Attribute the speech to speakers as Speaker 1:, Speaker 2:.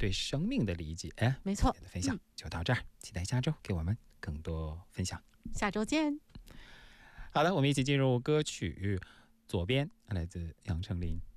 Speaker 1: 对生命的理解。
Speaker 2: 没错，
Speaker 1: 今天的分享就到这儿，期待下周给我们更多分享。
Speaker 2: 下周见。
Speaker 1: 好的，我们一起进入歌曲左边，来自杨丞琳。